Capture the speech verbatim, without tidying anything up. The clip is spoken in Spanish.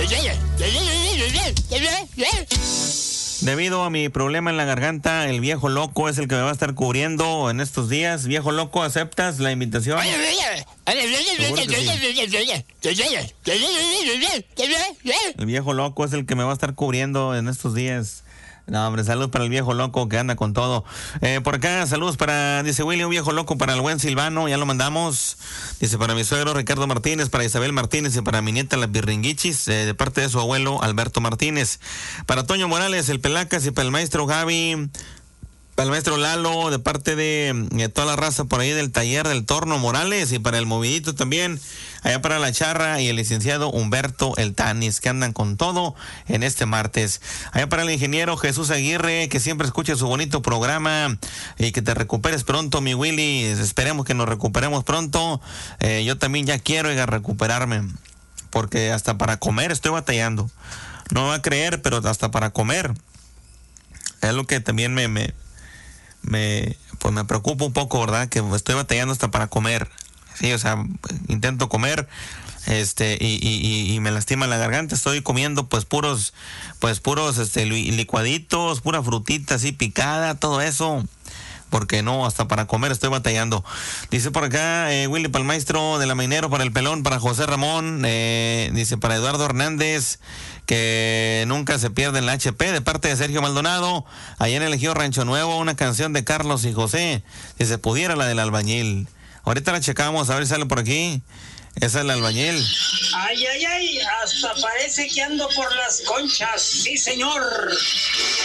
Debido a mi problema en la garganta, el viejo loco es el que me va a estar cubriendo en estos días. Viejo loco, ¿aceptas la invitación? El viejo loco es el que me va a estar cubriendo en estos días. No, hombre, saludos para el viejo loco que anda con todo. Eh, por acá, saludos para, dice Willy, un viejo loco para el buen Silvano, ya lo mandamos. Dice para mi suegro Ricardo Martínez, para Isabel Martínez y para mi nieta la Birringuichis, eh, de parte de su abuelo Alberto Martínez. Para Toño Morales, el Pelacas, y para el maestro Gaby, para el maestro Lalo, de parte de, de toda la raza por ahí del taller del Torno Morales, y para el Movidito también, allá para la Charra y el licenciado Humberto El Tanis, que andan con todo en este martes. Allá para el ingeniero Jesús Aguirre, que siempre escucha su bonito programa, y que te recuperes pronto, mi Willy. Esperemos que nos recuperemos pronto. Eh, yo también ya quiero ir a recuperarme, porque hasta para comer estoy batallando. No va a creer, pero hasta para comer es lo que también me... me me pues me preocupa un poco, ¿verdad? Que estoy batallando hasta para comer. Sí, o sea, intento comer este y, y, y me lastima la garganta. Estoy comiendo pues puros pues puros este licuaditos, pura frutita así picada, todo eso. Porque no, hasta para comer estoy batallando. Dice por acá eh, Willy para el maestro de la Mainero, para el Pelón, para José Ramón, eh, dice para Eduardo Hernández, que nunca se pierde en la H P, de parte de Sergio Maldonado, allá en el Ejido Rancho Nuevo, una canción de Carlos y José, si se pudiera, la del albañil. Ahorita la checamos, a ver si sale por aquí. Esa es la albañil. Ay, ay, ay, hasta parece que ando por las conchas, sí señor.